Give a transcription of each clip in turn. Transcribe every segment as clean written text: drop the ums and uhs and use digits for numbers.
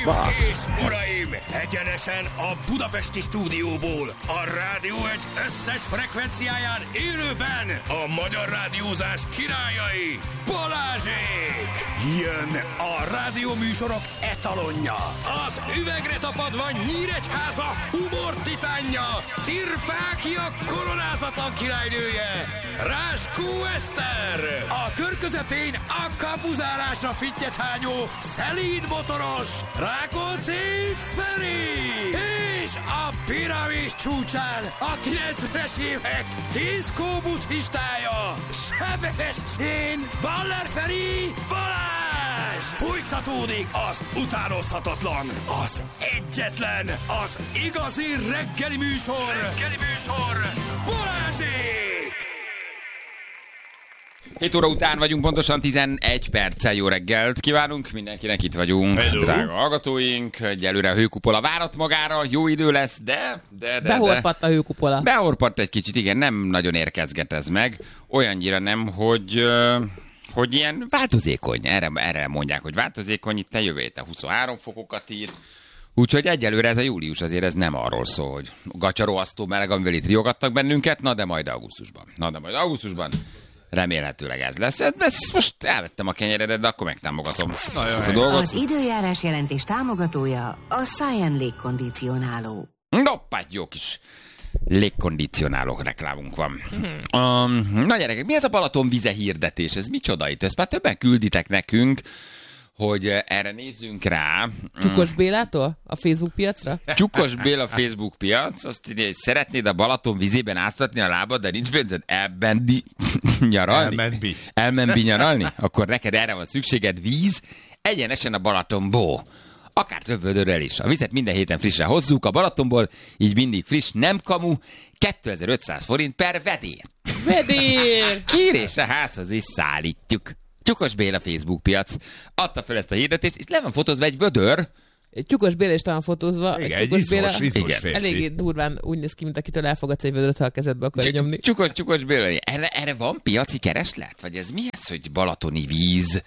fuck? És uraim, egyenesen a budapesti stúdióból, a Rádió Egy összes frekvenciáján élőben a magyar rádiózás királyai, Balázsék! Jön a rádióműsorok etalonja, az üvegre tapadva Nyíregyháza humor titánja, Tirpákia koronázatlan királynője, Ráskó Eszter! A kör közepén a kapuzárásra fittyethányó, szelíd motoros, Rákóczi Feri! És a piramis csúcsán a 90-es évek diszkó buddhistája, Sebestyén Baller Feri Balázs! Fújtatódik az utánozhatatlan, az egyetlen, az igazi reggeli műsor, Balázsék! 7 óra után vagyunk, pontosan 11 perccel. Jó reggelt kívánunk, mindenkinek itt vagyunk. Hello. Drága hallgatóink, egyelőre a hőkupola várat magára, jó idő lesz, de... Behorpadt a hőkupola. Behorpadt egy kicsit, igen, nem nagyon érkezget ez meg. Olyannyira nem, hogy ilyen változékony. Erre mondják, hogy változékony, itt jövő héten 23 fokokat ír. Úgyhogy egyelőre ez a július azért ez nem arról szól, hogy gacsarohasztó meleg, amivel itt riogattak bennünket, na de majd augusztusban. Remélhetőleg ez lesz. Ezt most elvettem a kenyeredet, de akkor megtámogatom. Az időjárás jelentés támogatója a Science légkondicionáló. Noppát, jó kis légkondicionáló reklámunk van. Na gyerekek, mi ez a Balaton vize hirdetés? Ez micsoda itt? Ezt már többen külditek nekünk, hogy erre nézzünk rá. Csukos Bélától a Facebook piacra? Csukos Béla Facebook piac, azt írja, hogy szeretnéd a Balaton vizében áztatni a lábad, de nincs pénzed elmenni nyaralni? Elmenni nyaralni? Akkor neked erre van szükséged, víz, egyenesen a Balatonból. Akár több vödörrel is. A vizet minden héten frissre hozzuk a Balatonból, így mindig friss, nem kamu, 2500 forint per vedér. Vedér! Kérésre házhoz is szállítjuk. Csukos Béla Facebook piac adta fel ezt a hirdetést, és le van fotózva egy vödör. Egy Csukos Béla is talán fotózva. Igen, egy Csukos Béla férfi. eléggé durván úgy néz ki, mint akitől elfogadsz egy vödröt, ha a kezedbe akarja nyomni. Csukos Béla. Erre van piaci kereslet? Vagy ez mi ez, hogy balatoni víz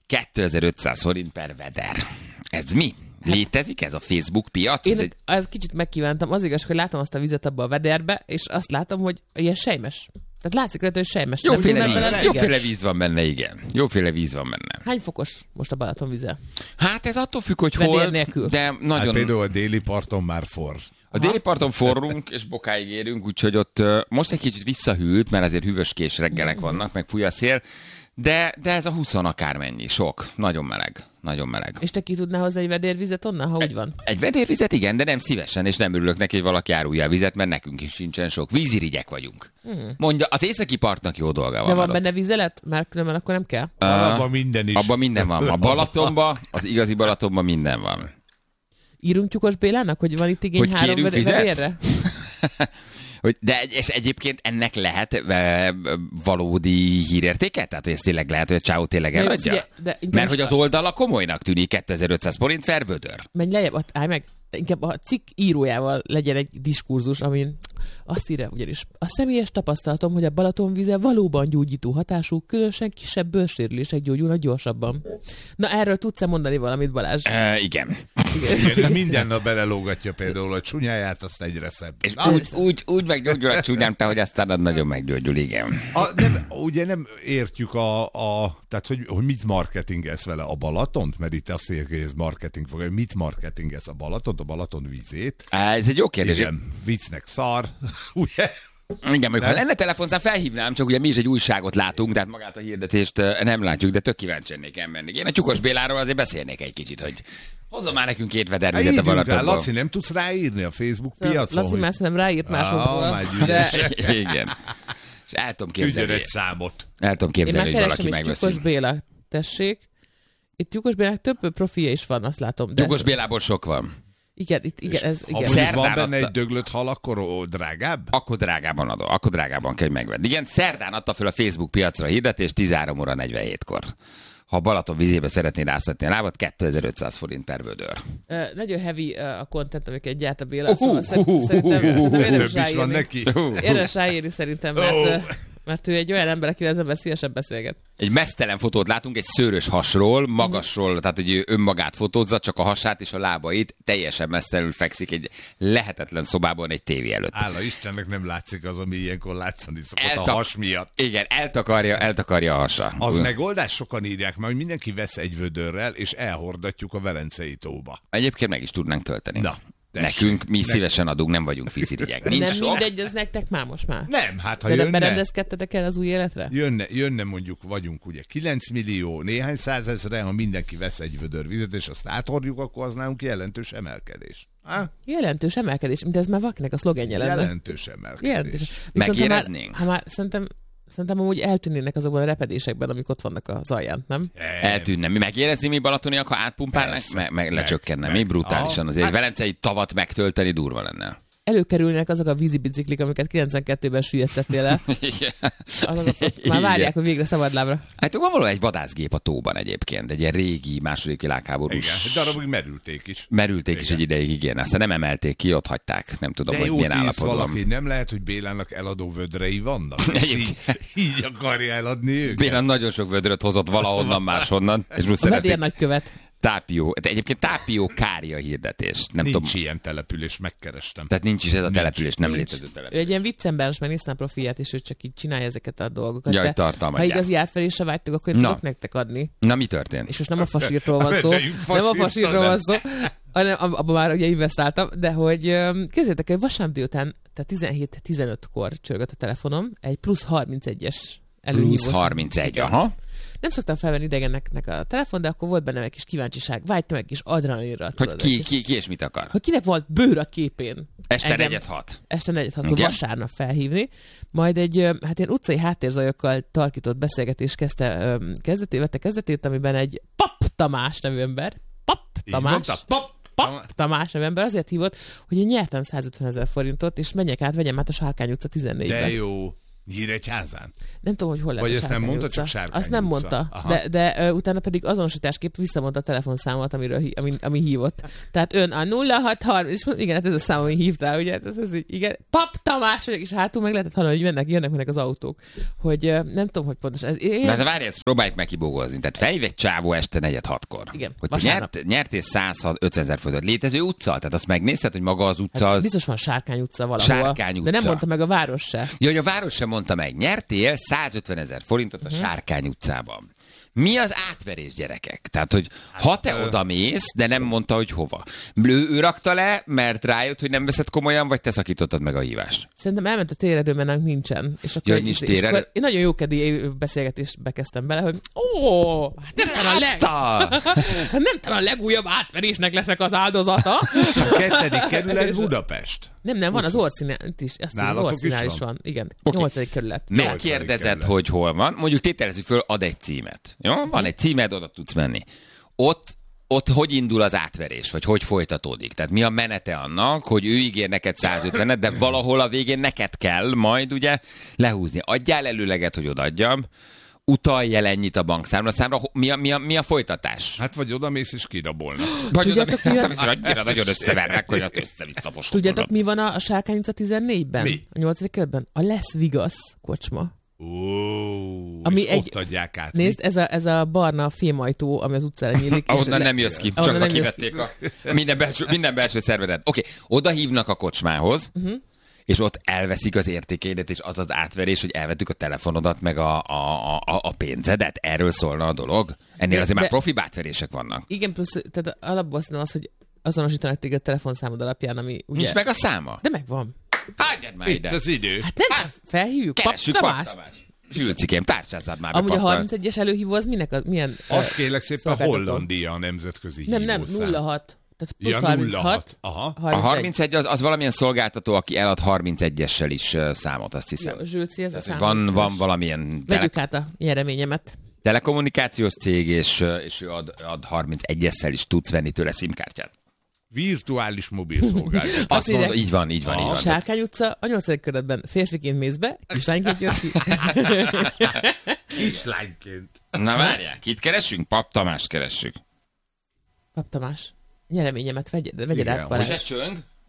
2500 forint per veder? Ez mi? Létezik ez a Facebook piac? Én ez kicsit megkívántam. Az igaz, hogy látom azt a vizet abba a vederbe, és azt látom, hogy ilyen sejmes. Tehát látszik rajta, hogy sejmes. Jóféle víz van benne, igen. Jóféle víz van benne. Hány fokos most a Balaton vize? Hát ez attól függ, hogy Vedér hol, nélkül. de nagyon... Hát például a déli parton már forr. A déli parton forrunk, és bokáig érünk, úgyhogy ott most egy kicsit visszahűlt, mert azért hűvöskés reggelek vannak, meg fúj a szél, de ez a 20 akármennyi, sok. Nagyon meleg. Nagyon meleg. És te ki tudnál hozzá egy vedérvizet onnan, ha úgy van? Egy vedérvizet, igen, de nem szívesen, és nem örülök neki, hogy valaki árulja a vizet, mert nekünk is sincsen sok. Vízirigyek vagyunk. Mondja, az északi partnak jó dolga van. De van benne vizelet? Mert különben akkor nem kell. Abban minden is. Abban minden van. A Balatonban, az igazi Balatonban minden van. Írunk Csukos Bélának, hogy van itt igény hogy 3 vedérre? És egyébként ennek lehet valódi hírértéke? Tehát ez tényleg lehet, hogy a csávó tényleg eladja? Mert hogy az oldala komolynak tűnik 2500 forint per vödör. Menj lejjebb, állj meg. Inkább a cikk írójával legyen egy diskurzus, amin azt írja ugyanis. A személyes tapasztalatom, hogy a Balatonvize valóban gyógyító hatású, különösen kisebb bőrsérülések gyógyulnak gyorsabban. Na erről tudsz-e mondani valamit, Balázs? Igen. Igen, minden nap belelógatja például a csúnyáját, azt egyre szebb. És úgy meggyógyul a csúnyám, te, hogy aztán az nagyon meggyógyul, igen. Ugye nem értjük tehát hogy mit marketingez vele a Balatont, mert itt azt érjük, hogy ez marketing fog, mit marketingez a Balatont, a Balaton vízét. Ez egy jó kérdés. Igen, viccnek szar, ugye? Igen, ha lenne telefonszám, felhívnám, csak ugye mi is egy újságot látunk, tehát magát a hirdetést nem látjuk, de tök kíváncsi lennék elmenni. Én a Csukos Béláról azért beszélnék egy kicsit, hogy hozzon már nekünk 2 vedervizet a Balatonból. Laci, nem tudsz ráírni a Facebook piacon? Laci már szerintem ráírt másokból. Igen. És el tudom képzelni. Ügyen egy számot. El tudom képzelni, hogy valaki megveszi. Csukos Béla, tessék. Itt Csukos Bélának több profilja is van, azt látom. Csukos Bélából sok van. Igen, ez igen. Ha van benne egy döglött hal, akkor drágább? Akkor drágában kell megvenni. Igen, szerdán adta fel a Facebook piacra hirdetés 13 óra 47-kor. Ha Balaton vizébe szeretnéd áztatni a lábat, 2500 forint per vödör. Nagyon heavy a content, amiket gyárt a Béla, szóval szerintem több is van neki. Érdemes ráírni szerintem, mert mert ő egy olyan ember, akivel az ember szívesen beszélget. Egy mesztelen fotót látunk egy szőrös hasról, magasról, tehát hogy ő önmagát fotózza, csak a hasát és a lábait, teljesen mesztelenül fekszik egy lehetetlen szobában egy tévé előtt. Hála Istennek nem látszik az, ami ilyenkor látszani szokott a has miatt. Igen, eltakarja a hasa. Az megoldás, sokan írják már, hogy mindenki vesz egy vödörrel, és elhordatjuk a Velencei tóba. Egyébként meg is tudnánk tölteni. Na. Nekünk, mi szívesen adunk, nem vagyunk fizirigyek. Nem sok. Mindegy, az nektek már most már. Nem, hát ha de jönne... berendezkedtetek el az új életre? Jönne mondjuk, vagyunk ugye 9 millió, néhány százezre, ha mindenki vesz egy vödör vizet, és azt áthordjuk, akkor az nálunk jelentős emelkedés. Jelentős emelkedés, mint ez már valakinek a szlogenje lenne. Jelentős emelkedés. Megéreznénk? Ha már Szerintem amúgy eltűnnének azokban a repedésekben, amik ott vannak az alján, nem? Eltűnne. Mi megérezni, mi balatoniak, ha átpumpálnák? Meg lecsökkenne. Mi brutálisan. Azért Velencei tavat megtölteni durva lenne. Előkerülnek azok a vízibiciklik, amiket 92-ben süllyesztettél el. Azok már várják, hogy végre szabadlábra. Hát van valami egy vadászgép a tóban egyébként. Egy ilyen régi második világháborús. Igen, egy darabig merülték is. Merülték is egy ideig, igen. Aztán nem emelték ki, ott hagyták. Nem tudom, hogy milyen állapotban. Valaki, nem lehet, hogy Bélának eladó vödrei vannak? így akarja eladni őket. Bélán nagyon sok vödröt hozott valahonnan máshonnan. És a vedér nagykövet. Egyébként Tápió Kária hirdetés. Nem nincs tudom. Ilyen település, megkerestem. Tehát nincs is ez a település, nem létező település. Ő egy ilyen viccember, most már néztem a profilját, és ő csak így csinálja ezeket a dolgokat. Jaj, tartalmat. Ha igazi átverésre vágytok, akkor én tudok nektek adni. Na, mi történt? És most nem a fasírtól van szó. Nem a fasírtól van szó, hanem abban már ugye investáltam, de hogy képzeljétek, hogy vasárnap délután, tehát 17-15-kor csörgött a telefonom, egy plusz 31-es előhívó. Plusz 31, aha. Nem szoktam felvenni idegeneknek a telefon, de akkor volt benne egy kis kíváncsiság. Vágytam egy kis adrenalinra. Hogy ki és mit akar? Hogy kinek volt bőr a képén. Este 4-6. Este 4-6, vasárnap felhívni. Majd egy ilyen utcai háttérzajokkal tarkított beszélgetés vette kezdetét, amiben egy Pap Tamás nevű ember. Pap Tamás nevű ember azért hívott, hogy én nyertem 150 000 forintot, és vegyem át a Sárkány utca 14-ben. De jó. Nyíregyházán? Nem tudom, hogy hol lett vagy a ezt nem mondta, utca. csak Sárkány azt nem utca. mondta, de utána pedig azonosításképp visszamondta a telefonszámot, ami hívott. Tehát ön a 0630, és igen, hát ez a szám, ami hívtál, ugye? Igen, Pap Tamás, és hátul meg lehetett hallani, hogy jönnek az autók. Hogy nem tudom, hogy pontosan. De várj, ezt próbáljuk meg kibógozni. Tehát felhív egy csávó este 4-6-kor. Igen, hogy nyertél 150 000 forintot. Létező utca? Tehát azt megnézted, hogy maga az utca... Hát biztos van Sárkány utca valahol. Sárkány utca. De nem mondta meg a város se. Ja, hogy a város sem mondta meg. Nyertél 150 000 forintot a Sárkány utcában. Mi az átverés, gyerekek? Tehát, hogy ha te odamész, de nem mondta, hogy hova. Ő rakta le, mert rájött, hogy nem veszed komolyan, vagy te szakítottad meg a hívást? Szerintem elment a téredő, mert nálunk nincsen. És akkor, nincs téredő? Én nagyon jókedély beszélgetésbe kezdtem bele, hogy nem talán a legújabb átverésnek leszek az áldozata. 22. kerület Budapest. Nem, van az Orszínál is. Orszínál is van. Igen, 8. kerület. Megkérdezed, hogy hol van. Mondjuk tételezzük föl, ad egy címet. Jó? Van egy címed, oda tudsz menni. Ott hogy indul az átverés, vagy hogy folytatódik? Tehát mi a menete annak, hogy ő ígér neked 150-et, de valahol a végén neked kell majd ugye lehúzni. Adjál előleget, hogy odaadjam, utalj el ennyit a bankszámla. Mi a folytatás? Hát vagy odamész és kirabolnak. Vagy odamész, annyira nagyon összevernek, hogy azt össze-visszafosod. Tudjátok, mi van a Sárkány utca 14-ben? Mi? A 8. kerületben? A Lesz Vigasz kocsma. Ami ott adják át. Nézd, ez a barna fémajtó, ami az utcára nyílik. Ahonnan nem jössz ki, csak kivették minden belső szervedet. Oké, oda hívnak a kocsmához, és ott elveszik az értékeidet, és az az átverés, hogy elvettük a telefonodat, meg a pénzedet. Erről szólna a dolog. Ennél azért már profi átverések vannak. Igen, plusz, tehát alapból az, hogy azonosítanak téged a telefonszámod alapján, ami ugye... Nincs meg a száma? De megvan. Hagyjad már ide. Itt az idő. Hát nem, felhívjuk. Keressük Pap Tamás. Zsülcikém, tárcsázzad már be. Amúgy a 31-es előhívó az milyen... Azt kérlek szépen, a Hollandia a nemzetközi hívószám. Nem, 06. Tehát plusz 36. Aha. A 31 az valamilyen szolgáltató, aki elad 31-essel is számot, azt hiszem. Jó, Zsülci, ez a szám. Van valamilyen... Vegyük át a nyereményemet. Telekommunikációs cég, és ő ad 31-essel is tudsz venni tőle SIM-kártyát. Virtuális mobil szolgáltató. Azt mondom, így van. A Sárkány utca a 8. kerületben férfiként mész be, kislányként jössz ki. Kislányként. Na várják, kit keresünk? Pap Tamást keressük. Pap Tamás. Nyereményemet vegyed át, Balázs. Most ez csöng?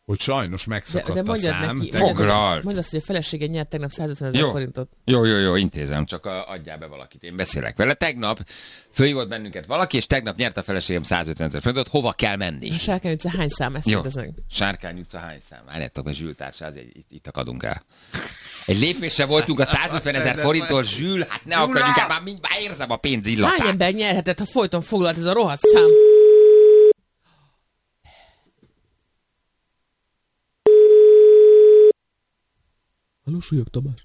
hogy sajnos megszakadt a szám. Foglalt! Mondd azt, hogy a felesége nyert tegnap 150 000 forintot. Jó, intézem, csak adjál be valakit, én beszélek vele. Tegnap fölhívott bennünket valaki, és tegnap nyert a feleségem 150 000 forintot, hova kell menni? A Sárkány utca hány szám, ezt kérdezünk? Sárkány utca hány szám? Várjátok, mert Zsül társáz, itt akadunk el. Egy lépésre voltunk a 150 000 forinttól, Zsül, hát ne akadjunk el, már érzem a pénz illatát. Hány ember nyerhetett, ha folyton foglalt ez a rohadt szám? Halló, Súlyog Tamás.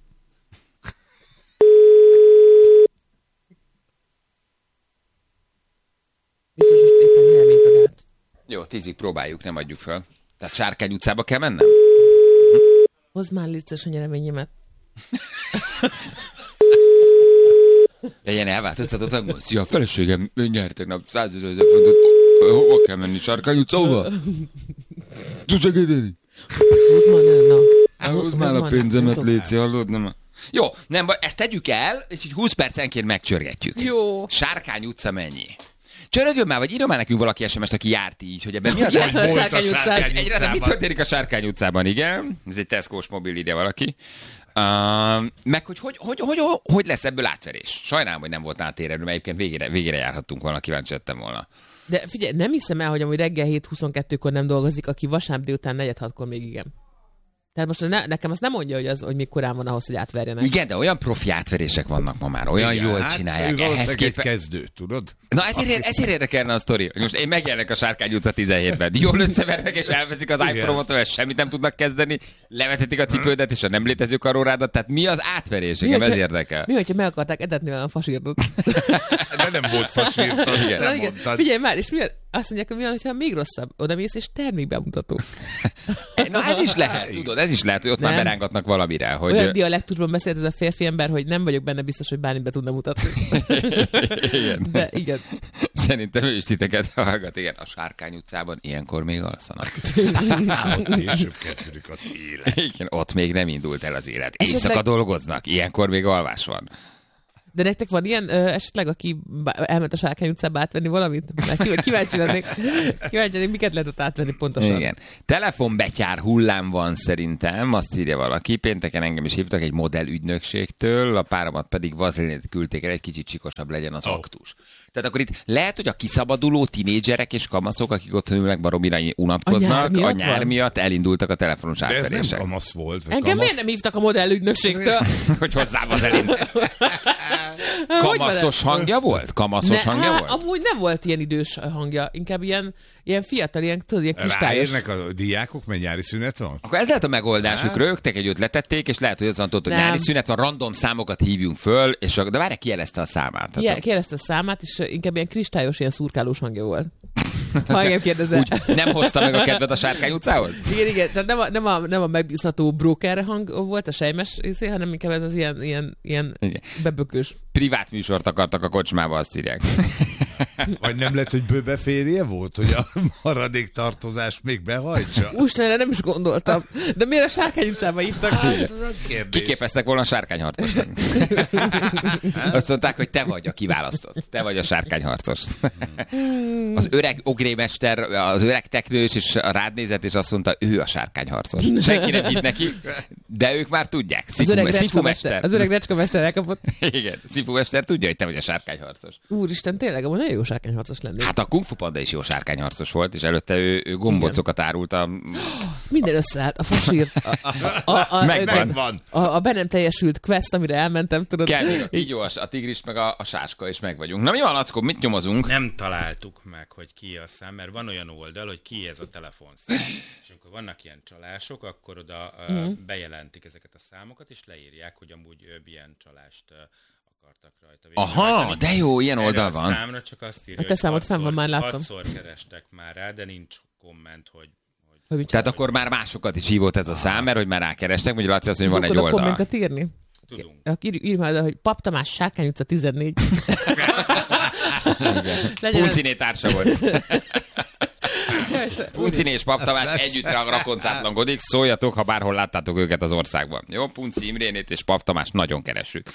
Biztos, hogy éppen nyernénk a gát. Jó, 10-ig próbáljuk, nem adjuk fel. Tehát Sárkány utcába kell mennem? Hozd már létszes a nyereményemet. Ilyen elváltoztatott hangon. Szia, a feleségem nyert tegnap 100 000 forintot. Hova kell menni? Sárkány utca, hova? Tudsz segíteni? Hozd már el, na. Hozd már a pénzemet, léci, hallod? Nem. Jó, nem, ezt tegyük el, és így 20 percenként megcsörgetjük. Jó. Sárkány utca mennyi? Csörögjön már, vagy írjon már nekünk valaki SMS-t, aki járt így, hogy ebben mi az a Sárkány utcában? Egyre, mi történik a Sárkány utcában, igen? Ez egy Tesco-s mobil ide valaki. Meg hogy lesz ebből átverés? Sajnálom, hogy nem volt átérelő, mert egyébként végére járhattunk volna, kíváncsi lettem volna. De figyelj, nem hiszem el, hogy amúgy reggel 7:22-kor nem dolgozik, aki vasárnap délután 4:06-kor még igen. Tehát most nekem azt nem mondja, hogy még korán van ahhoz, hogy átverjenek. Igen, de olyan profi átverések vannak ma már, olyan jól csinálják. Ehhez egy kezdő, tudod? Na ezért érdekelne a sztori. Most én megjelennek a Sárkány utca 17-ben. Jól összevernek és elveszik az iPhone-ot, hogy semmit nem tudnak kezdeni, levetetik a cipődet és a nem létező karórádat. Tehát mi az átverés? Engem ez érdekel. Mi, hogyha meg akarták etetni a fasírtot? De nem volt fasírt, nem mondtad. Figyelj már, és azt mondják, hogy mi van, hogyha még rosszabb, oda mész és termékbemutató. Na ez is lehet, tudod, ez is lehet, hogy ott nem. Már berángatnak valamire. Hogy... Olyan dialektusban beszélt ez a férfi ember, hogy nem vagyok benne biztos, hogy bármit be tudna mutatni. Igen. De igen. Szerintem ő is titeket hallgat, igen. A Sárkány utcában ilyenkor még alszanak. Ott később kezdődik az élet. Igen, ott még nem indult el az élet. Éjszaka dolgoznak, ilyenkor még alvás van. De nektek van ilyen esetleg, aki elment a Sárkány utcába átvenni valamit? Kíváncsi lennék, miket lehetett átvenni pontosan? Igen. Telefonbetyár hullám van szerintem, azt írja valaki. Pénteken engem is hívtak egy modellügynökségtől, a páromat pedig vazelinét küldték el, egy kicsit csikosabb legyen az aktus. Tehát akkor itt lehet, hogy a kiszabaduló tinédzserek és kamaszok, akik otthon ülnek baromira unatkoznak, a nyár miatt elindultak a telefonos átverések. De ez nem kamasz volt. Engem miért nem hívtak a modellügynökségtől? Hogy hozzá vazelint. Kamaszos hangja volt? Kamaszos hangja volt? Amúgy nem volt ilyen idős hangja, inkább ilyen fiatal, ilyen kristályos. Ráérnek a diákok, mert nyári szünet van? Akkor ez lehet a megoldásuk, rögtek egy ötletették, és lehet, hogy az van tudod, hogy nyári szünet van, random számokat hívjunk föl, és de várj, kijelezte a számát. Kijelezte a számát, és inkább ilyen kristályos, ilyen szurkálós hangja volt. Ha engem kérdezel. Úgy nem hozta meg a kedvet a Sárkány utcához? Igen, tehát nem a megbízható broker hang volt, a sejmes részé, hanem inkább ez az ilyen bebökős. Privát műsort akartak a kocsmába, azt írják. Vagy nem lett, hogy bőbe férje volt, hogy a maradék tartozás még behajtsa? Úristen, nem is gondoltam. De miért a Sárkány utcába hívtak? Kiképeztek volna a sárkányharcosnak. Azt mondták, hogy te vagy a kiválasztott. Te vagy a sárkányharcos. Az öreg ogrémester, az öreg teknős, és rád nézett, és azt mondta, ő a sárkányharcos. Senki nem hitt neki, de ők már tudják. Az öreg recskamester elkapott. Igen, Szifumester tudja, hogy te vagy a sárkányharcos. Úristen, tényleg, amúgy nagyon jó sárkányharcos lennék. Hát a Kung Fu Panda is jó sárkányharcos volt, és előtte ő gombocokat árult a... Minden összeállt, a fasírt. Megvan. A be nem teljesült quest, amire elmentem, tudod. Így jó, a tigris meg a sáska, és meg vagyunk. Na mi van, Lackó, mit nyomozunk? Nem találtuk meg, hogy ki a szám, mert van olyan oldal, hogy ki ez a telefonszám. És amikor vannak ilyen csalások, akkor oda bejelentik ezeket a számokat, és leírják, hogy amúgy ilyen csalást akartak rajta. Aha, de jó, ilyen oldal van. A számra csak azt írja, a te számod fenn van, már láttam. 6-szor kerestek már rá, de nincs komment, hogy tehát akkor már másokat is hívott ez a szám, mert hogy már rákerestek, vagy Laci azt mondja, hogy van egy oldal. Kommentet írni? Tudunk. Írj már, hogy Pap Tamás, Sárkány utca 14. Punciné társa volt. Puncini és Pap Tamás együtt rakoncátlankodik, szóljatok, ha bárhol láttátok őket az országban. Jó, Punci Imrénét és Pap Tamás nagyon keresünk.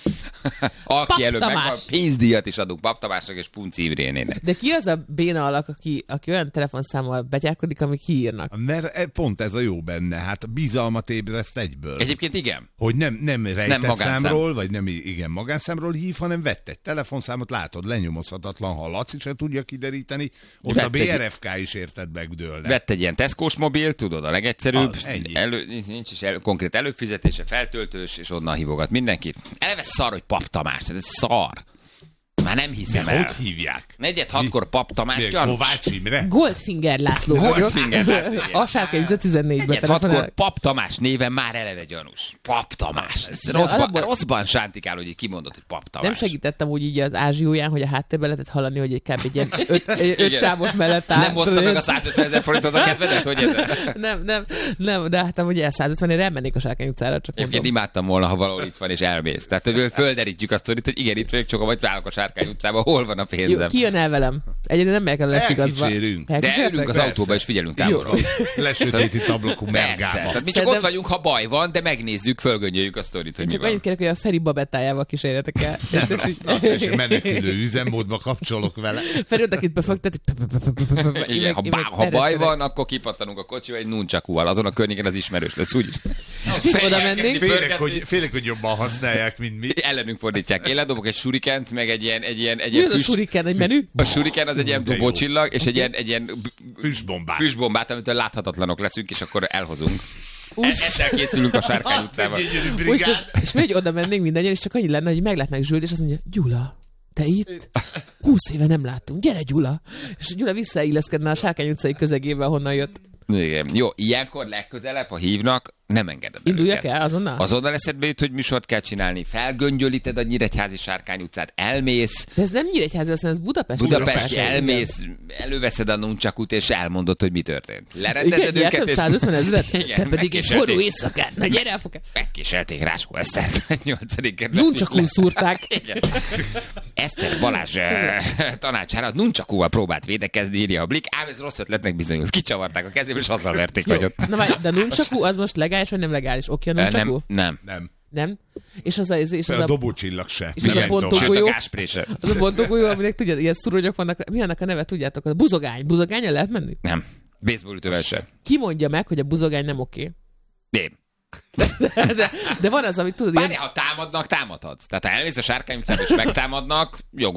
Aki előbb megvan, pénzdíjat is adunk Pap Tamásnak és Punci Imrénének. De ki az a béna alak, aki olyan telefonszámmal betyárkodik, ami kiírnak? Mert pont ez a jó benne, hát bizalmat ébreszt egyből. Egyébként igen. Hogy nem rejtett számról, vagy nem igen magánszámról hív, hanem vett egy telefonszámot, látod, lenyomozhatatlan, ha Laci se tudja kideríteni, ott vett a BRFK is érted megdőlne. Vett egy ilyen Tesco-s mobil, tudod, a legegyszerűbb, nincs is konkrét előfizetése, feltöltős, és onnan hívogat mindenkit. Eleve szar, hogy Pap Tamás, ez szar. Már nem hiszem de el. Hogy hívják? 4-6-kor Pap Tamás gyanús. Kovács Imre? Goldfinger László vagyok. A Sárkány 14-ben 4-6-kor Pap Tamás néven már eleve gyanús. Pap Tamás. Rosszban sántikál, hogy így kimondott, hogy Pap Tamás. Nem segítettem úgy így az ázsióján, hogy a háttérben lehetett hallani, hogy egy kb. Egy ilyen 5 sávos mellett áll. Nem hozta meg a 150 000 forintot a kedvedet, hogy ez? Nem, de hát amúgy 150-ére elmennék a Sárkány utcára, csak mondom. Én imádtam volna, ha valahol itt van és elmész. Tehát, hogy földerítjük azt, hogy igen, itt vagyok, csak vagy válok a Sárkány utcában, hol van a pénzem? Jó, ki jön el velem? Egyébként nem megyek el, lesz igazba. De ülünk az autóba és figyelünk távolról. Lesötétít ablakú mergába. Tehát mi csak ott vagyunk, ha baj van, de megnézzük, fölgöngyöljük a sztorit, hogy mi van. Csak annyit kérek, hogy a Feri babettájával kísérjetek el. És menekülő üzemmódba kapcsolok vele. Feri odakit befogtat. Igen, ha baj van, akkor kipattanunk a kocsival egy nuncsakúval. Azon a környéken az ismerős lesz, úgyis. Oda mennénk. Félek, hogy jobban használják, mint mi. Ellenünk fordítják. Én ledobok egy surikent, meg egy ilyen füst. A shuriken, egy menü? A shuriken az egy ilyen dobócsillag, és egy ilyen füstbombát, amitől láthatatlanok leszünk, és akkor elhozunk. Ezzel készülünk a Sárkány utcában. És még oda mennénk mindannyian, és csak annyi lenne, hogy meglátnánk Zsült, és azt mondja, Gyula, te itt? 20 éve nem láttunk, gyere Gyula! És Gyula visszailleszkedne a Sárkány utcai közegébe, honnan jött. Igen. Jó, ilyenkor legközelebb, ha hívnak, nem engeded el Induljak el azonnal? Azonnal eszedbe jut, hogy műsort kell csinálni, felgöngyölíted a Nyíregyházi Sárkány utcát, elmész. De ez nem Nyíregyházi, ez Budapest. Budapest, elmész, előveszed a nuncsakút, és elmondod, hogy mi történt. Lerendezed igen, őket, és... 150 000, te pedig egy forró éjszakát, na gyere el fogad. Megkéselték Ráskó Esztert, 8. kerület. Nuncsakún szúrták. Eszter Balázs tanácsára nuncsakúval próbált védekezni, írja a Blik, ám ez rossz ötletnek bizonyult. Kicsavarták a kezéből, és hazaverték vagyok. Na várj, de nuncsakú az most legális, vagy nem legális? Oké, a nuncsakú? Nem. És az a dobócsillag se. És az a bontógolyó. Az a bontógolyó, aminek tudjátok, ilyen szuronyok vannak. Mi annak a neve, tudjátok? A buzogány. Buzogánnyal lehet menni? Nem. Baseballütővel se. Ki mondja meg, hogy a buzogány nem oké? Én. De van az, amit tudod... Várj, ha támadnak, támadhatsz. Tehát ha elmész a Sárkány utcába és megtámadnak, jogod